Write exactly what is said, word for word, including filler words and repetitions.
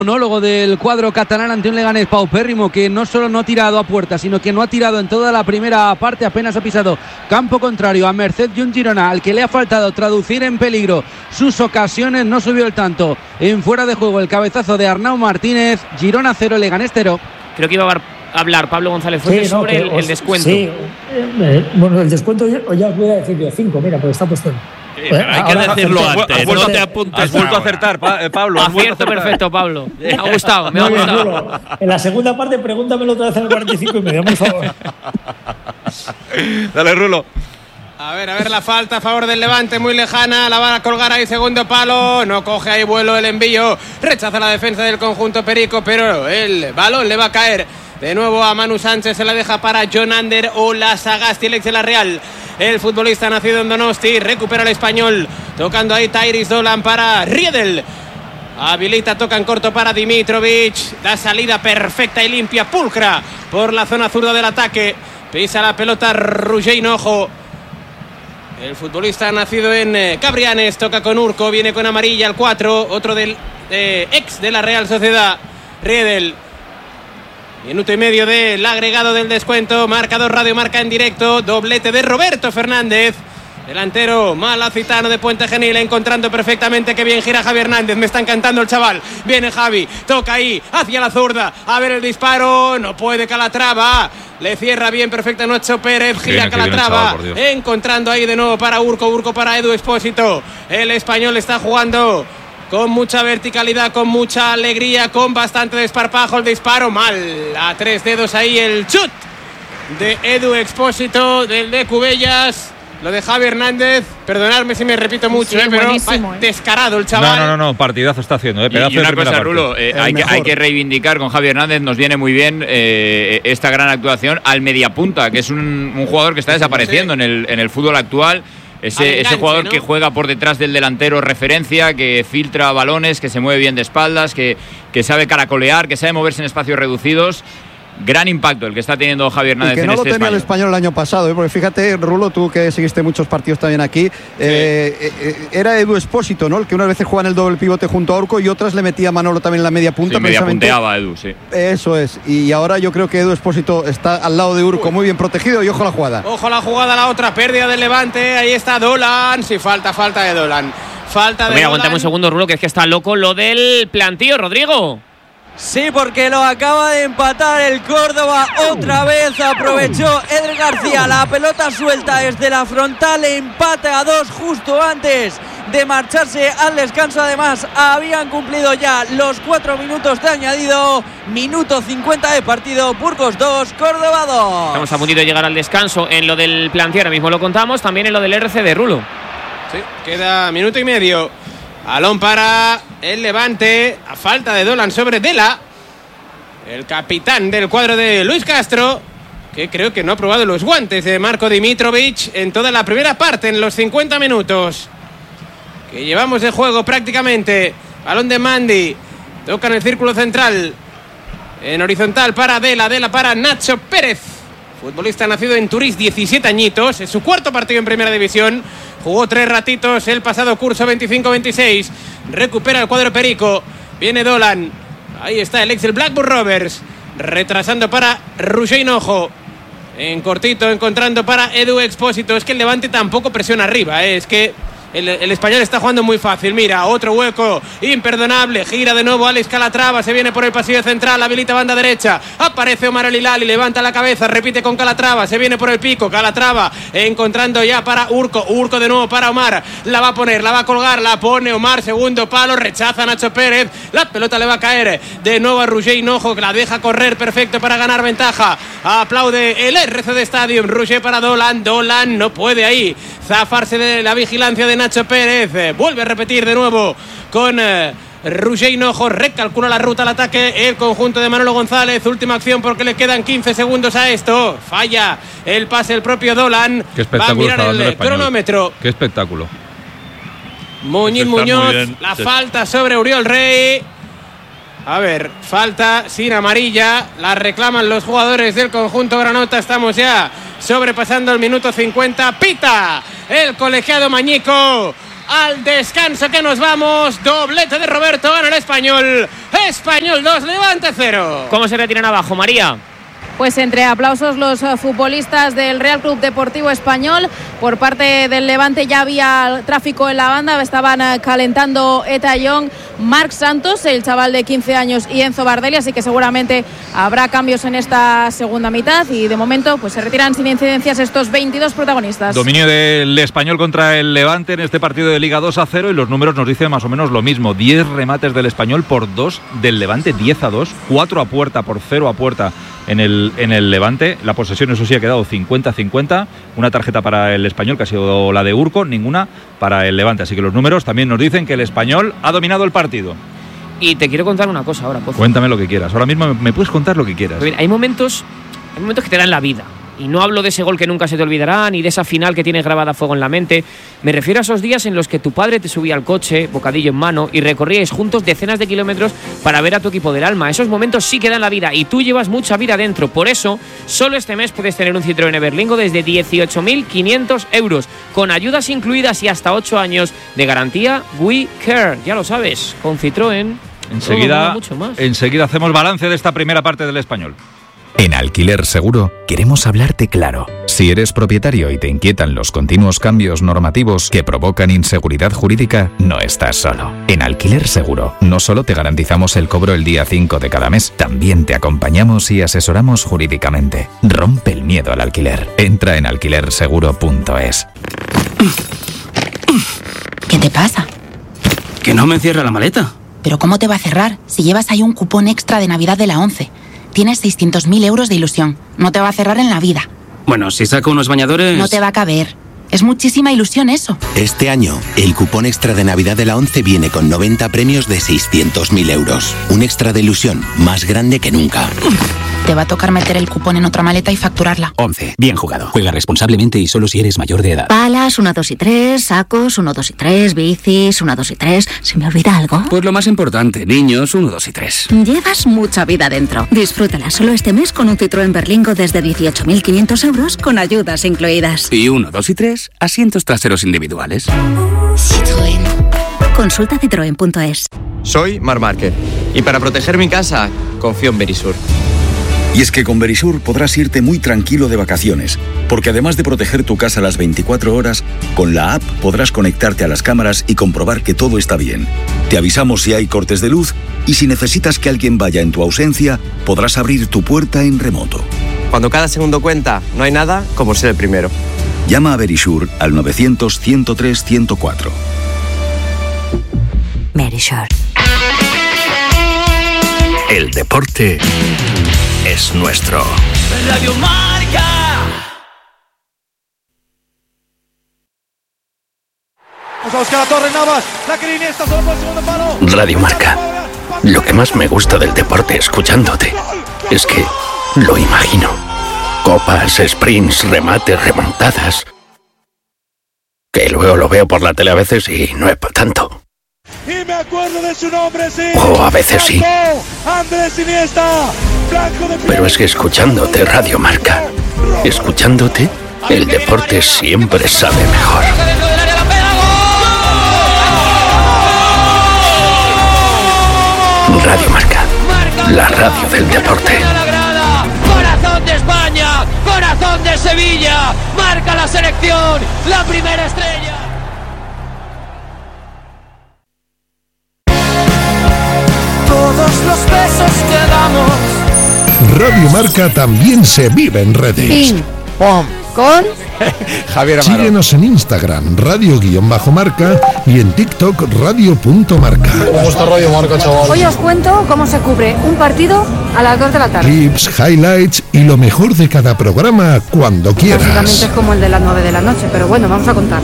monólogo del cuadro catalán ante un Leganés paupérrimo que no solo no ha tirado a puerta, sino que no ha tirado en toda la primera parte, apenas ha pisado campo contrario a merced de un Girona al que le ha faltado traducir en peligro sus ocasiones. No subió el tanto en fuera de juego el cabezazo de Arnau Martínez. Girona cero, Leganés cero. Creo que iba a hablar Pablo González Fuentes sí, no, sobre el, os, el descuento. Sí, eh, bueno, el descuento ya, ya os voy a decir yo cinco, mira, porque está puesto en... Sí, pero hay que ahora, decirlo antes. Has vuelto, no te apuntes, has vuelto a acertar, pa, eh, Pablo. Acierto perfecto, Pablo. Me ha gustado, me ha Muy gustado. Bien, Rulo. En la segunda parte, pregúntamelo otra vez en el cuarenta y cinco y medio, por favor. Dale, Rulo. A ver, a ver la falta a favor del Levante, muy lejana, la van a colgar ahí, segundo palo, no coge ahí vuelo el envío, rechaza la defensa del conjunto perico, pero el balón le va a caer de nuevo a Manu Sánchez, se la deja para John Ander o la Sagasti, el ex de la Real. El futbolista nacido en Donosti, recupera el español, tocando ahí Tyrese Dolan para Riedel. Habilita, toca en corto para Dimitrovic, la salida perfecta y limpia, pulcra por la zona zurda del ataque. Pisa la pelota Roger Hinojo. El futbolista nacido en eh, Cabrianes, toca con Urco, viene con amarilla al cuatro, otro del eh, ex de la Real Sociedad, Riedel. Minuto y medio del agregado del descuento. Marcador Radio Marca en directo. Doblete de Roberto Fernández. Delantero malacitano de Puente Genil, encontrando perfectamente que bien gira Javi Hernández. Me está encantando el chaval. Viene Javi, toca ahí, hacia la zurda. A ver el disparo. No puede Calatrava. Le cierra bien perfecto Nacho Pérez. Gira Calatrava. Chaval, encontrando ahí de nuevo para Urco. Urco para Edu Expósito. El español está jugando con mucha verticalidad, con mucha alegría, con bastante desparpajo. El disparo mal, a tres dedos ahí el chut de Edu Expósito, del de Cubellas. Lo de Javi Hernández, perdonadme si me repito mucho, sí, eh, pero eh. descarado el chaval. No, no, no, no, partidazo está haciendo. Eh, y, y una cosa, Rulo, eh, hay, que, hay que reivindicar con Javi Hernández, nos viene muy bien eh, esta gran actuación al mediapunta, que es un, un jugador que está desapareciendo sí. en, el, en el fútbol actual. Ese, enganche, ese jugador, ¿no?, que juega por detrás del delantero referencia, que filtra balones, que se mueve bien de espaldas, que, que sabe caracolear, que sabe moverse en espacios reducidos. Gran impacto el que está teniendo Javi Hernández. Y que no en lo este tenía español. el español el año pasado, ¿eh? Porque fíjate, Rulo, tú que seguiste muchos partidos también aquí, sí. eh, eh, era Edu Expósito, ¿no? El que unas veces jugaba en el doble pivote junto a Urco y otras le metía a Manolo también en la media punta. Sí, media punteaba Edu, sí. Eso es. Y ahora yo creo que Edu Expósito está al lado de Urco, Uy. muy bien protegido, y ojo a la jugada. Ojo a la jugada, la otra pérdida del Levante. Ahí está Dolan. Sí, falta, falta de Dolan. Falta de Mira, Dolan. aguantame un segundo, Rulo, que es que está loco lo del plantío, Rodrigo. Sí, porque lo acaba de empatar el Córdoba otra vez. Aprovechó Eder García, la pelota suelta desde la frontal, empate a dos justo antes de marcharse al descanso. Además, habían cumplido ya los cuatro minutos de añadido. Minuto cincuenta de partido. Burgos dos, Córdoba dos. Estamos a punto de llegar al descanso en lo del plantío, ahora mismo lo contamos, también en lo del R C de Rulo. Sí, queda minuto y medio. Balón para el Levante, a falta de Dolan sobre Dela, el capitán del cuadro de Luis Castro, que creo que no ha probado los guantes de Marko Dimitrovic en toda la primera parte, en los cincuenta minutos que llevamos de juego prácticamente. Balón de Mandy, toca en el círculo central, en horizontal para Dela, Dela para Nacho Pérez, futbolista nacido en Turís, diecisiete añitos, es su cuarto partido en primera división. Jugó tres ratitos el pasado curso veinticinco veintiséis. Recupera el cuadro perico. Viene Dolan. Ahí está el ex del Blackburn Rovers. Retrasando para Roger Hinojo. En cortito encontrando para Edu Expósito. Es que el Levante tampoco presiona arriba, ¿eh? Es que el, el español está jugando muy fácil. Mira, otro hueco imperdonable. Gira de nuevo Alex Calatrava. Se viene por el pasillo central. Habilita banda derecha. Aparece Omar El Hilali. Levanta la cabeza. Repite con Calatrava. Se viene por el pico. Calatrava encontrando ya para Urco. Urco de nuevo para Omar. La va a poner. La va a colgar. La pone Omar. Segundo palo. Rechaza Nacho Pérez. La pelota le va a caer de nuevo a Roger Hinojo, que la deja correr perfecto para ganar ventaja. Aplaude el R C de Stadium. Roger para Dolan. Dolan no puede ahí zafarse de la vigilancia de Nacho Pérez. Vuelve a repetir de nuevo con eh, Roger Hinojo. Recalcula la ruta al ataque el conjunto de Manolo González. Última acción porque le quedan quince segundos a esto. Falla el pase el propio Dolan. Qué espectáculo. Va a mirar el, el cronómetro. Qué espectáculo. Muñiz Muñoz. La sí. falta sobre Uriol Rey. A ver, falta sin amarilla. La reclaman los jugadores del conjunto granota. Estamos ya sobrepasando el minuto cincuenta. Pita el colegiado Mañico. al descanso que nos vamos. Doblete de Roberto, gana el Español. Español dos, Levante cero. ¿Cómo se retiran abajo, María? Pues entre aplausos los futbolistas del Real Club Deportivo Español. Por parte del Levante ya había tráfico en la banda, estaban calentando Eta Young, Marc Santos, el chaval de quince años, y Enzo Bardelli, así que seguramente habrá cambios en esta segunda mitad y de momento pues se retiran sin incidencias estos veintidós protagonistas. Dominio del Español contra el Levante en este partido de Liga dos a cero y los números nos dicen más o menos lo mismo. diez remates del Español por dos del Levante, diez a dos, cuatro a puerta por cero a puerta en el, en el Levante. La posesión, eso sí, ha quedado cincuenta a cincuenta. Una tarjeta para el Español, que ha sido la de Urco, ninguna para el Levante. Así que los números también nos dicen que el Español ha dominado el partido. Y te quiero contar una cosa ahora, Pozo. Cuéntame lo que quieras. Ahora mismo me puedes contar lo que quieras. Bien, hay momentos, hay momentos que te dan la vida. Y no hablo de ese gol que nunca se te olvidará, ni de esa final que tienes grabada a fuego en la mente. Me refiero a esos días en los que tu padre te subía al coche, bocadillo en mano, y recorríais juntos decenas de kilómetros para ver a tu equipo del alma. Esos momentos sí que dan la vida y tú llevas mucha vida dentro. Por eso, solo este mes puedes tener un Citroën Everlingo desde dieciocho mil quinientos euros, con ayudas incluidas y hasta ocho años de garantía We Care. Ya lo sabes, con Citroën. Enseguida, mucho más. enseguida hacemos balance de esta primera parte del Español. En Alquiler Seguro queremos hablarte claro. Si eres propietario y te inquietan los continuos cambios normativos que provocan inseguridad jurídica, no estás solo. En Alquiler Seguro no solo te garantizamos el cobro el día cinco de cada mes, también te acompañamos y asesoramos jurídicamente. Rompe el miedo al alquiler. Entra en alquiler seguro punto es. ¿Qué te pasa? Que no me cierra la maleta. ¿Pero cómo te va a cerrar si llevas ahí un cupón extra de Navidad de la ONCE? Tienes seiscientos mil euros de ilusión. No te va a cerrar en la vida. Bueno, si saco unos bañadores... No te va a caber. Es muchísima ilusión eso. Este año, el cupón extra de Navidad de la ONCE viene con noventa premios de seiscientos mil euros. Un extra de ilusión más grande que nunca. Te va a tocar meter el cupón en otra maleta y facturarla. ONCE. Bien jugado. Juega responsablemente y solo si eres mayor de edad. Palas, uno, dos y tres. Sacos, uno, dos y tres. Bicis, uno, dos y tres. ¿Se me olvida algo? Pues lo más importante, niños, uno, dos y tres. Llevas mucha vida dentro. Disfrútala solo este mes con un Citroën Berlingo desde dieciocho mil quinientos euros con ayudas incluidas. Y uno, dos y tres, asientos traseros individuales. Citroën. Consulta citroen punto es. Soy Marc Márquez y para proteger mi casa confío en Verisur. Y es que con Verisur podrás irte muy tranquilo de vacaciones, porque además de proteger tu casa las veinticuatro horas, con la app podrás conectarte a las cámaras y comprobar que todo está bien. Te avisamos si hay cortes de luz y si necesitas que alguien vaya en tu ausencia, podrás abrir tu puerta en remoto. Cuando cada segundo cuenta, no hay nada como ser el primero. Llama a Verisur al novecientos, ciento tres, ciento cuatro. Verisur. El deporte es nuestro. Radio Marca. Vamos a buscar a Torres Navas. La que Iniesta solo por el segundo palo. Radio Marca. Lo que más me gusta del deporte escuchándote es que lo imagino. Copas, sprints, remates, remontadas. Que luego lo veo por la tele a veces y no es para tanto. Y me acuerdo de su nombre, sí. O a veces sí. Andrés Iniesta. Pero es que escuchándote Radio Marca, escuchándote, el deporte siempre sabe mejor. Radio Marca, la radio del deporte. Corazón de España, corazón de Sevilla, marca la selección, la primera estrella. Todos los besos que damos. Radio Marca también se vive en redes. Ping, pom, con Javier Amaro. Síguenos en Instagram, radio-marca y en TikTok, radio.marca. Me gusta Radio Marca, chaval. Hoy os cuento cómo se cubre un partido a las dos de la tarde. Clips, highlights y lo mejor de cada programa cuando quieras. Básicamente es como el de las nueve de la noche, pero bueno, vamos a contar.